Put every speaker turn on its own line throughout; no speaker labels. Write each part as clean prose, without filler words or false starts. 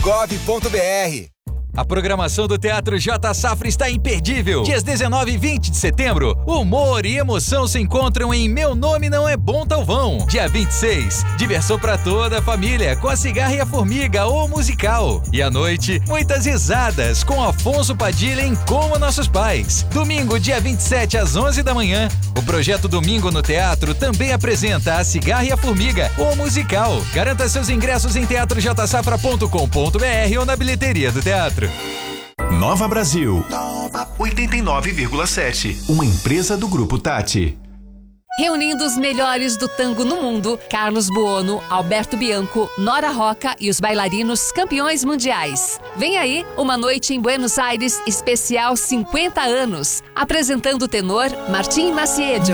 A programação do Teatro J Safra está imperdível. Dias 19 e 20 de setembro, humor e emoção se encontram em Meu Nome Não É Bom Talvão. Dia 26, diversão para toda a família com A Cigarra e a Formiga, o musical. E à noite, muitas risadas com Afonso Padilha em Como Nossos Pais. Domingo, dia 27 às 11 da manhã, o projeto Domingo no Teatro também apresenta A Cigarra e a Formiga, o musical. Garanta seus ingressos em teatrojsafra.com.br ou na bilheteria do teatro.
Nova Brasil 89,7. Uma empresa do Grupo Tati.
Reunindo os melhores do tango no mundo, Carlos Buono, Alberto Bianco, Nora Roca e os bailarinos campeões mundiais. Vem aí uma noite em Buenos Aires especial 50 anos, apresentando o tenor Martim Maciedo.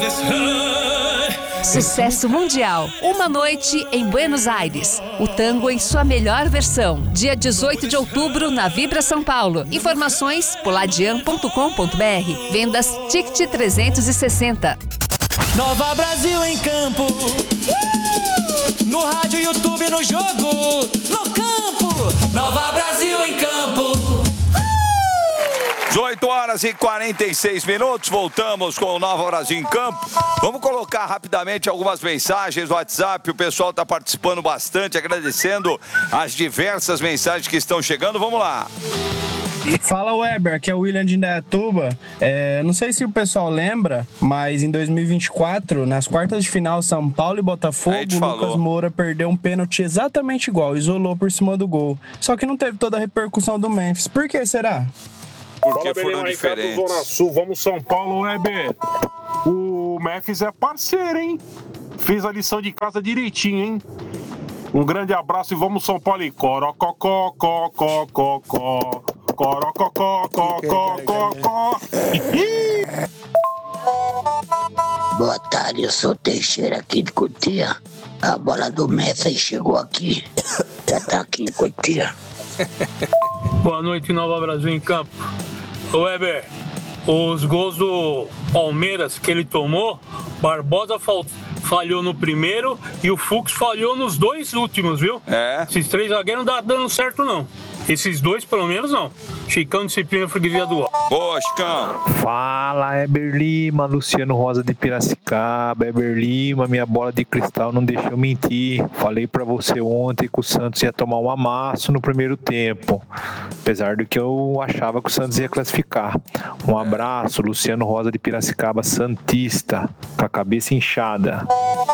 Sucesso mundial. Uma noite em Buenos Aires. O tango em sua melhor versão. Dia 18 de outubro na Vibra São Paulo. Informações poladian.com.br. Vendas Ticket 360.
Nova Brasil em campo. No rádio, YouTube, no jogo. No campo. Nova Brasil em campo.
18 horas e 46 minutos, voltamos com o Nova Brasil em Campo. Vamos colocar rapidamente algumas mensagens no WhatsApp, o pessoal está participando bastante, agradecendo as diversas mensagens que estão chegando. Vamos lá.
Fala, Weber, aqui é o William de Indaiatuba. Não sei se o pessoal lembra, mas em 2024, nas quartas de final, São Paulo e Botafogo, o Lucas Moura perdeu um pênalti exatamente igual, isolou por cima do gol. Só que não teve toda a repercussão do Memphis. Por que será?
Porque foram diferentes.
Zona Sul, vamos São Paulo, Weber. O Memphis é parceiro, hein? Fez a lição de casa direitinho, hein? Um grande abraço e vamos São Paulo e corococó, corococó, corococó, corococó.
Boa tarde, eu sou o Teixeira aqui de Cotia. A bola do Messi chegou aqui. Já tá aqui em Cotia.
Boa noite, Nova Brasil em Campo. Weber, os gols do Palmeiras que ele tomou, Barbosa falhou no primeiro e o Fux falhou nos dois últimos, viu? Esses três zagueiros não tá dando certo, não. Esses dois, pelo menos, não. Chicão, Disciplina, Freguesia do Ó.
Boa, Chicão.
Fala, Heber Lima, Luciano Rosa de Piracicaba. Heber Lima, minha bola de cristal não deixou mentir. Falei pra você ontem que o Santos ia tomar um amasso no primeiro tempo. Apesar do que eu achava que o Santos ia classificar. Um abraço, Luciano Rosa de Piracicaba, santista, com a cabeça inchada.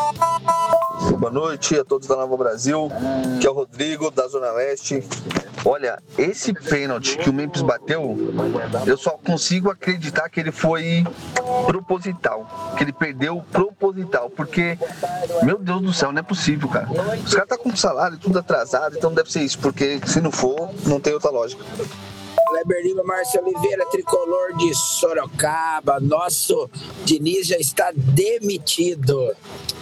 Boa noite a todos da Nova Brasil, que é o Rodrigo, da Zona Leste. Olha, esse pênalti que o Memphis bateu, eu só consigo acreditar que ele foi proposital, que ele perdeu proposital, porque, meu Deus do céu, não é possível, cara. Os caras estão com salário tudo atrasado, então deve ser isso, porque se não for, não tem outra lógica.
Kleber Lima, Márcio Oliveira, tricolor de Sorocaba. Nosso Diniz já está demitido.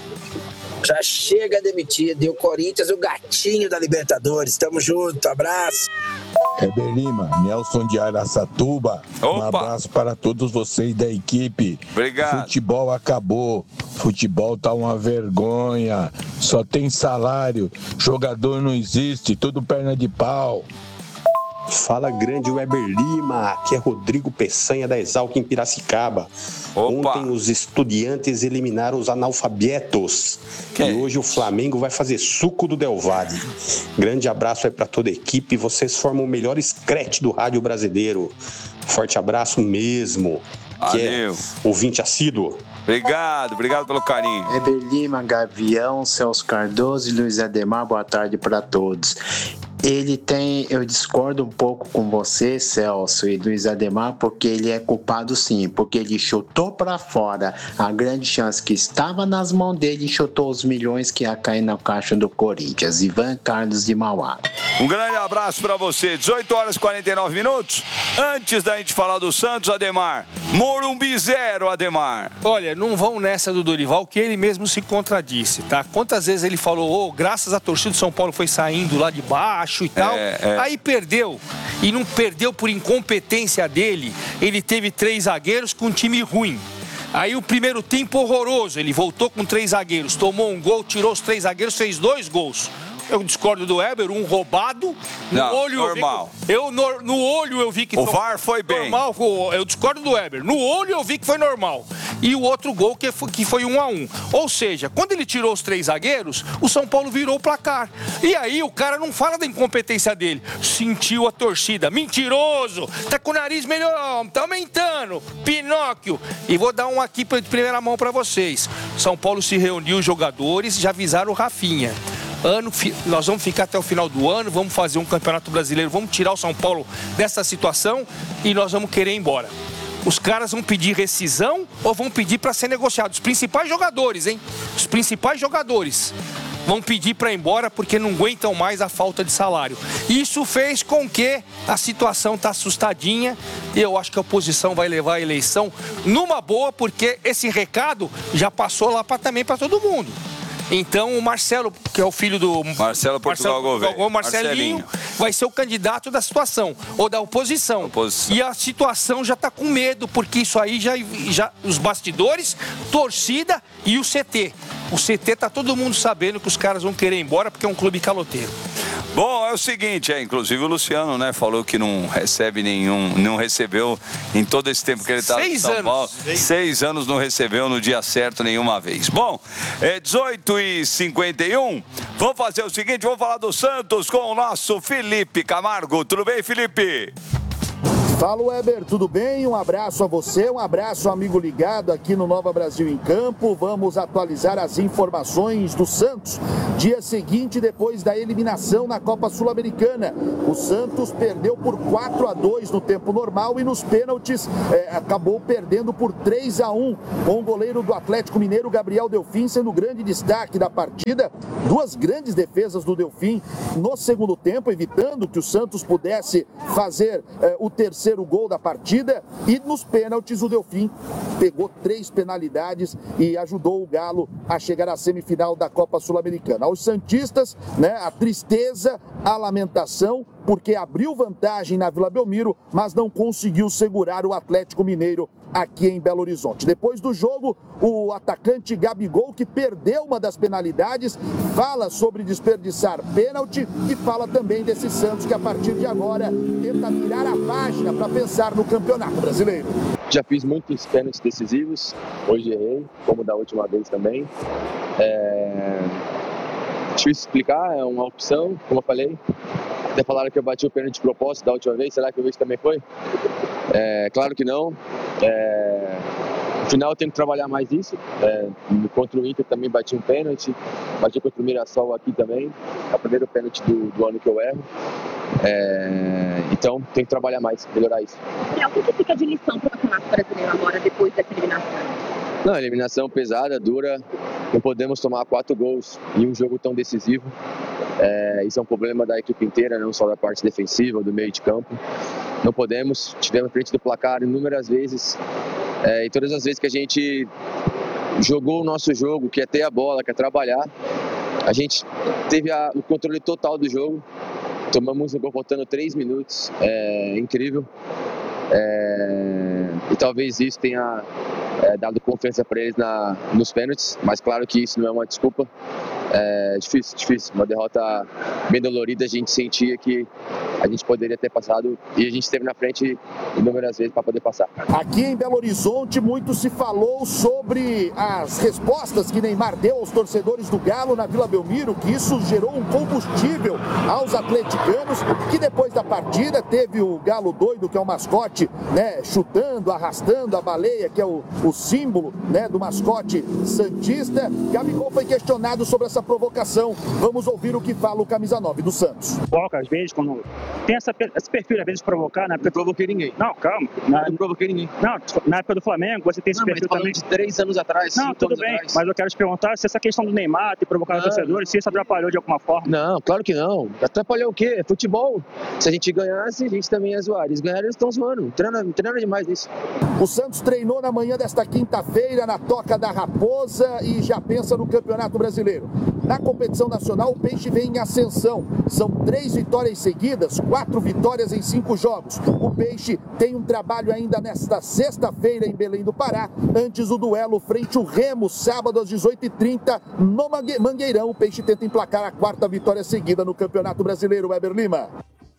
Já chega demitido. E o Corinthians, o gatinho da Libertadores. Tamo junto, abraço.
Heber Lima, Nelson de Araçatuba. Um abraço para todos vocês da equipe.
Obrigado.
Futebol acabou. Futebol tá uma vergonha. Só tem salário. Jogador não existe. Tudo perna de pau.
Fala, grande Weber Lima, aqui é Rodrigo Peçanha da Exalc em Piracicaba. Ontem os estudiantes eliminaram os analfabetos e hoje o Flamengo vai fazer suco do Del Valle. Grande abraço aí para toda a equipe, vocês formam o melhor scratch do rádio brasileiro. Forte abraço mesmo, que é ouvinte assíduo.
Obrigado pelo carinho.
Weber Lima, Gavião, Celso Cardoso e Luiz Ademar, boa tarde para todos. Eu discordo um pouco com você, Celso, e Luiz Ademar, porque ele é culpado sim, porque ele chutou para fora a grande chance que estava nas mãos dele e chutou os milhões que ia cair na caixa do Corinthians. Ivan Carlos de Mauá.
Um grande abraço para você. 18 horas e 49 minutos. Antes da gente falar do Santos, Ademar, Morumbi 0, Ademar.
Olha, não vão nessa do Dorival, que ele mesmo se contradisse, tá? Quantas vezes ele falou, graças à torcida do São Paulo foi saindo lá de baixo e tal. Aí perdeu. E não perdeu por incompetência dele. Ele teve 3 zagueiros com um time ruim. Aí o primeiro tempo horroroso. Ele voltou com 3 zagueiros, tomou um gol, tirou os 3 zagueiros, fez 2 gols. eu discordo do Weber, um roubado.
Não, normal.
No olho eu vi que
o VAR foi
normal,
bem.
Eu discordo do Weber. No olho eu vi que foi normal. E o outro gol que foi 1-1. Ou seja, quando ele tirou os 3 zagueiros, o São Paulo virou o placar. E aí o cara não fala da incompetência dele. Sentiu a torcida. Mentiroso! Tá com o nariz melhor, tá aumentando. Pinóquio. E vou dar um aqui de primeira mão pra vocês. São Paulo se reuniu, os jogadores já avisaram o Rafinha. Nós vamos ficar até o final do ano, vamos fazer um campeonato brasileiro, vamos tirar o São Paulo dessa situação e nós vamos querer ir embora. Os caras vão pedir rescisão ou vão pedir para ser negociado? Os principais jogadores, hein? Os principais jogadores vão pedir para ir embora porque não aguentam mais a falta de salário. Isso fez com que a situação tá assustadinha e eu acho que a oposição vai levar a eleição numa boa porque esse recado já passou lá também para todo mundo. Então o Marcelo, que é o filho do
Marcelo Portugal Gouveia,
Marcelinho, vai ser o candidato da situação, ou da oposição. E a situação já está com medo, porque isso aí já os bastidores, torcida e o CT. O CT tá todo mundo sabendo que os caras vão querer ir embora porque é um clube caloteiro.
Bom, é o seguinte, inclusive o Luciano, né, falou que não recebeu em todo esse tempo que ele está em São Paulo. 6 anos não recebeu no dia certo nenhuma vez. Bom, 18h51, vamos fazer o seguinte, vamos falar do Santos com o nosso Felipe Camargo. Tudo bem, Felipe?
Fala, Weber, tudo bem? Um abraço a você, um abraço, amigo ligado aqui no Nova Brasil em Campo. Vamos atualizar as informações do Santos. Dia seguinte, depois da eliminação na Copa Sul-Americana. O Santos perdeu por 4-2 no tempo normal e nos pênaltis acabou perdendo por 3-1 com o goleiro do Atlético Mineiro, Gabriel Delfim, sendo o grande destaque da partida. 2 grandes defesas do Delfim no segundo tempo, evitando que o Santos pudesse fazer o terceiro gol da partida, e nos pênaltis o Delfim pegou 3 penalidades e ajudou o Galo a chegar à semifinal da Copa Sul-Americana. Aos santistas, né, a tristeza, a lamentação, porque abriu vantagem na Vila Belmiro, mas não conseguiu segurar o Atlético Mineiro aqui em Belo Horizonte. Depois do jogo, o atacante Gabigol, que perdeu uma das penalidades, fala sobre desperdiçar pênalti e fala também desse Santos que a partir de agora tenta virar a página para pensar no Campeonato Brasileiro.
Já fiz muitos pênaltis decisivos, hoje errei, como da última vez também. Difícil explicar, é uma opção, como eu falei. Até falaram que eu bati o pênalti de propósito da última vez, será que hoje também foi? Claro que não. No final eu tenho que trabalhar mais isso. Contra o Inter também bati um pênalti, bati contra o Mirassol aqui também. É o primeiro pênalti do ano que eu erro. Então tenho que trabalhar mais, melhorar isso.
E o que fica de lição para o Campeonato Brasileiro agora, depois dessa eliminação?
Não, eliminação pesada, dura. Não podemos tomar 4 gols em um jogo tão decisivo. Isso é um problema da equipe inteira, não só da parte defensiva, do meio de campo. Não podemos. Tivemos frente do placar inúmeras vezes. E todas as vezes que a gente jogou o nosso jogo, que é ter a bola, que é trabalhar, a gente teve o controle total do jogo. Tomamos um gol faltando 3 minutos. Incrível. E talvez isso tenha dado confiança para eles nos pênaltis, mas claro que isso não é uma desculpa. Difícil. Uma derrota bem dolorida, a gente sentia que a gente poderia ter passado e a gente esteve na frente inúmeras vezes para poder passar.
Aqui em Belo Horizonte, muito se falou sobre as respostas que Neymar deu aos torcedores do Galo na Vila Belmiro, que isso gerou um combustível aos atleticanos, que depois da partida teve o Galo doido, que é o mascote, né, chutando, arrastando a baleia, que é o símbolo, né, do mascote santista. Gabigol foi questionado sobre essa provocação. Vamos ouvir o que fala o camisa 9 do Santos.
Provoca às vezes, quando tem esse perfil às vezes de provocar, né?
Não provoquei ninguém.
Não, calma.
Não provoquei ninguém.
Não, na época do Flamengo você tem esse perfil também.
De 3 anos atrás.
Não, tudo bem, atrás. Mas eu quero te perguntar se essa questão do Neymar ter provocado torcedores, se isso atrapalhou de alguma forma.
Não, claro que não. Atrapalhou o quê? É futebol. Se a gente ganhasse, a gente também ia zoar. Eles ganharam, eles estão zoando. Não tem nada demais nisso.
O Santos treinou na manhã desta quinta-feira na Toca da Raposa e já pensa no Campeonato Brasileiro. Na competição nacional, o Peixe vem em ascensão. São 3 vitórias seguidas, 4 4 vitórias em 5 jogos. O Peixe tem um trabalho ainda nesta sexta-feira em Belém do Pará, antes do duelo frente ao Remo, sábado às 18h30, no Mangueirão. O Peixe tenta emplacar a 4ª vitória seguida no Campeonato Brasileiro. Weber Lima.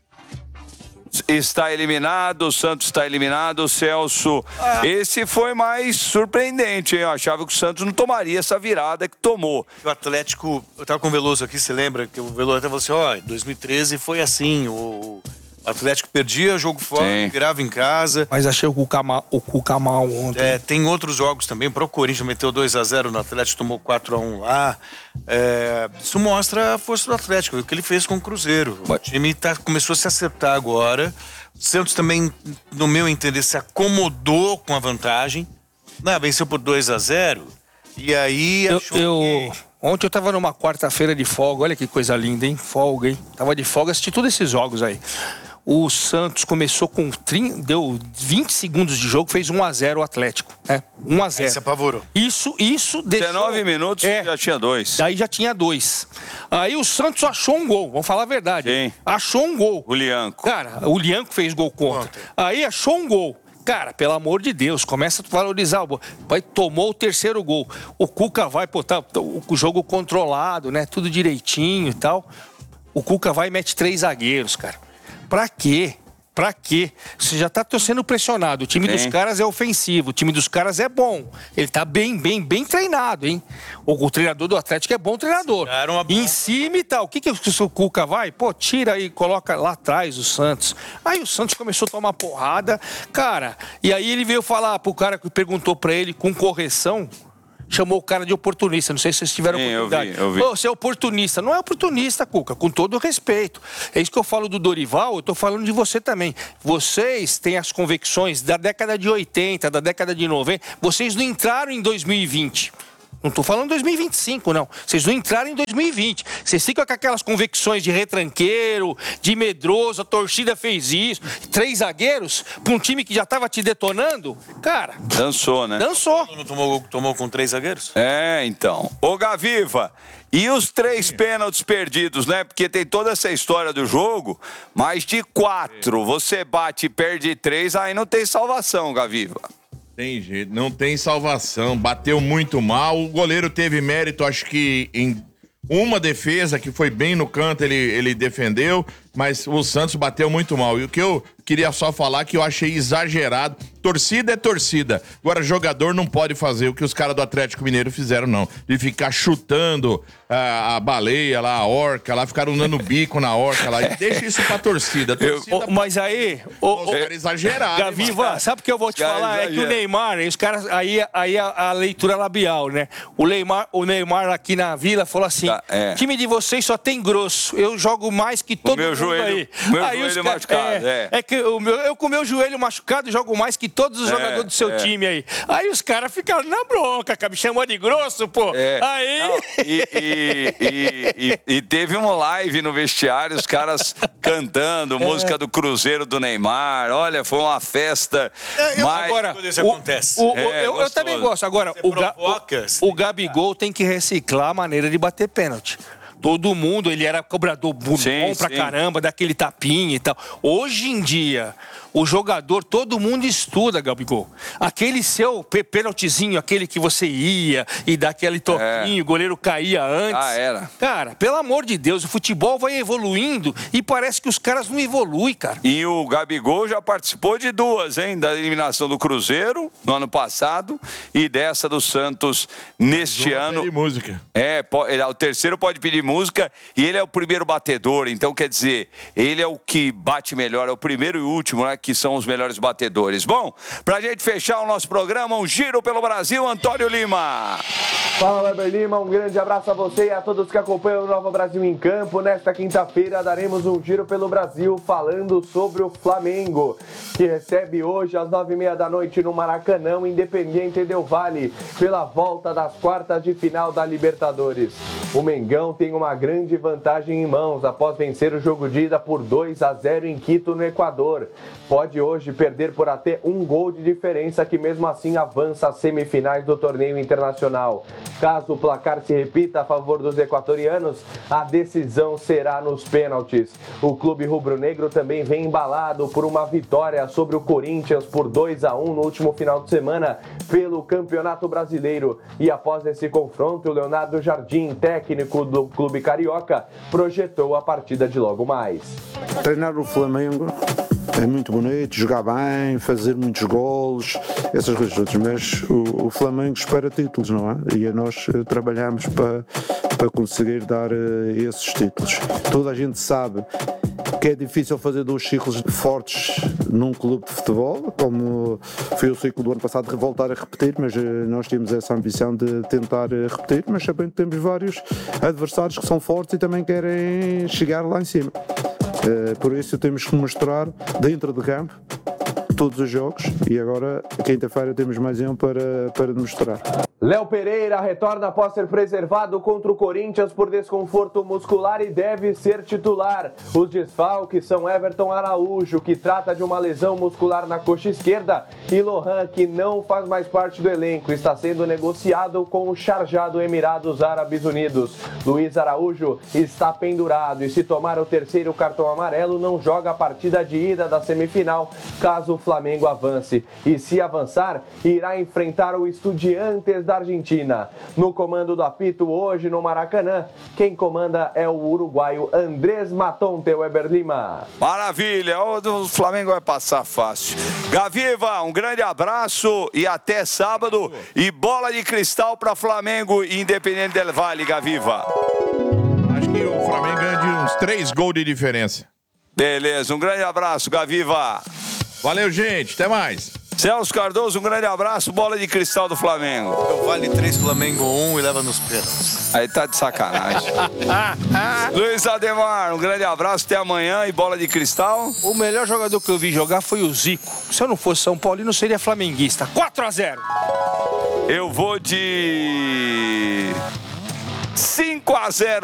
Está eliminado, o Santos está eliminado, Celso. Esse foi mais surpreendente, hein? Eu achava que o Santos não tomaria essa virada que tomou.
O Atlético, eu tava com o Veloso aqui, você lembra? Que o Veloso até falou assim, ó, 2013 foi assim, o Atlético perdia jogo fora, virava em casa.
Mas achei o Cuca mal ontem.
Tem outros jogos também, o próprio Corinthians meteu 2-0 no Atlético, tomou 4-1 lá. Isso mostra a força do Atlético, o que ele fez com o Cruzeiro. O time começou a se acertar agora. O Santos também, no meu entender, se acomodou com a vantagem. Venceu por 2-0. E aí
Ontem eu tava numa quarta-feira de folga, olha que coisa linda, hein? Folga, hein? Tava de folga, assisti todos esses jogos aí. O Santos começou com deu 20 segundos de jogo, fez 1-0 o Atlético, né? 1-0.
Aí se apavorou.
Isso deixou... 19 minutos já tinha 2.
Daí já tinha 2. Aí o Santos achou um gol, vamos falar a verdade.
Sim.
Achou um gol.
O Lianco.
Cara, o Lianco fez gol contra. Aí achou um gol. Cara, pelo amor de Deus, começa a valorizar. Tomou o 3º gol. O Cuca vai botar o jogo controlado, né? Tudo direitinho e tal. O Cuca vai e mete 3 zagueiros, cara. Pra quê? Pra quê? Você já tá sendo pressionado. O time dos caras é ofensivo, o time dos caras é bom. Ele tá bem treinado, hein? O treinador do Atlético é bom treinador. Em cima e tal. O que o Cuca vai? Pô, tira aí, coloca lá atrás o Santos. Aí o Santos começou a tomar porrada. Cara, e aí ele veio falar pro cara que perguntou pra ele com correção. Chamou o cara de oportunista, não sei se vocês tiveram oportunidade.
Eu vi.
Você é oportunista. Não é oportunista, Cuca, com todo o respeito. É isso que eu falo do Dorival, eu tô falando de você também. Vocês têm as convicções da década de 80, da década de 90. Vocês não entraram em 2020. Não tô falando 2025, não. Vocês não entraram em 2020. Vocês ficam com aquelas convicções de retranqueiro, de medroso, a torcida fez isso. 3 zagueiros pra um time que já tava te detonando. Cara...
Dançou, né?
Dançou.
Não tomou com 3 zagueiros?
Então. Ô, Gaviva, e os 3 pênaltis perdidos, né? Porque tem toda essa história do jogo, mas de 4, você bate e perde 3, aí não tem salvação, Gaviva.
Tem jeito, não tem salvação, bateu muito mal, o goleiro teve mérito, acho que em uma defesa que foi bem no canto, ele defendeu, mas o Santos bateu muito mal. E o que eu queria só falar que eu achei exagerado, torcida é torcida, agora jogador não pode fazer o que os caras do Atlético Mineiro fizeram não, de ficar chutando a baleia lá, a orca lá, ficaram dando bico na orca lá, e deixa isso pra torcida.
Mas aí...
Era exagerado.
Gaviva, sabe o que eu vou te falar? É que o Neymar, os caras, aí a leitura labial, né? O Neymar aqui na Vila falou assim, time de vocês só tem grosso, eu jogo mais que todo mundo aí.
Meu joelho machucado,
É que eu com o meu joelho machucado jogo mais que todos os jogadores do seu time aí. Aí os caras ficaram na bronca, me chamou de grosso, pô. Aí...
Não, e teve uma live no vestiário, os caras cantando música do Cruzeiro do Neymar. Olha, foi uma festa.
Agora,
isso acontece.
Eu também gosto. Agora, o Gabigol tem que reciclar a maneira de bater pênalti. Todo mundo, ele era cobrador bom pra caramba, daquele tapinha e tal. Hoje em dia, o jogador, todo mundo estuda, Gabigol. Aquele seu pênaltizinho, aquele que você ia e dá aquele toquinho, o goleiro caía antes.
Era.
Cara, pelo amor de Deus, o futebol vai evoluindo e parece que os caras não evoluem, cara.
E o Gabigol já participou de 2, hein? Da eliminação do Cruzeiro no ano passado e dessa do Santos neste ano.
Pede música.
O terceiro pode pedir música e ele é o primeiro batedor, então quer dizer, ele é o que bate melhor, é o primeiro e último, né, que são os melhores batedores. Bom, pra gente fechar o nosso programa, um giro pelo Brasil, Antônio Lima.
Fala, Weber Lima, um grande abraço a você e a todos que acompanham o Nova Brasil em Campo. Nesta quinta-feira daremos um giro pelo Brasil falando sobre o Flamengo, que recebe hoje às 9h30 da noite no Maracanã, Independiente Del Valle, pela volta das quartas de final da Libertadores. O Mengão tem uma grande vantagem em mãos após vencer o jogo de ida por 2-0 em Quito, no Equador. Pode hoje perder por até 1 gol de diferença, que mesmo assim avança às semifinais do torneio internacional. Caso o placar se repita a favor dos equatorianos, a decisão será nos pênaltis. O clube rubro-negro também vem embalado por uma vitória sobre o Corinthians por 2-1 no último final de semana pelo Campeonato Brasileiro. E após esse confronto, o Leonardo Jardim, técnico do clube carioca, projetou a partida de logo mais.
Treinar o Flamengo é muito bonito, jogar bem, fazer muitos golos, essas coisas todas, mas o Flamengo espera títulos, não é? E nós trabalhamos para conseguir dar esses títulos. Toda a gente sabe que é difícil fazer 2 ciclos fortes num clube de futebol, como foi o ciclo do ano passado, de voltar a repetir, mas nós temos essa ambição de tentar repetir, mas também temos vários adversários que são fortes e também querem chegar lá em cima. Por isso temos que mostrar dentro de campo todos os jogos e agora, quinta-feira, temos mais um para demonstrar.
Léo Pereira retorna após ser preservado contra o Corinthians por desconforto muscular e deve ser titular. Os desfalques são Everton Araújo, que trata de uma lesão muscular na coxa esquerda, e Lohan, que não faz mais parte do elenco, está sendo negociado com o Sharjah do Emirados Árabes Unidos. Luiz Araújo está pendurado e, se tomar o 3º cartão amarelo, não joga a partida de ida da semifinal, caso o Flamengo avance. E se avançar, irá enfrentar o Estudiantes da Argentina. No comando do apito hoje no Maracanã, quem comanda é o uruguaio Andrés Matonte, Weber Lima.
Maravilha, o Flamengo vai passar fácil. Gaviva, um grande abraço e até sábado. E bola de cristal para Flamengo e Independente del Valle, Gaviva.
Acho que o Flamengo ganha de uns 3 gols de diferença.
Beleza, um grande abraço, Gaviva.
Valeu, gente, até mais.
Celso Cardoso, um grande abraço, bola de cristal do Flamengo.
Vale 3, Flamengo 1 e leva nos pênaltis.
Aí tá de sacanagem. Luiz Ademar, um grande abraço, até amanhã e bola de cristal.
O melhor jogador que eu vi jogar foi o Zico. Se eu não fosse São Paulino, seria flamenguista. 4-0.
Eu vou de 5-0.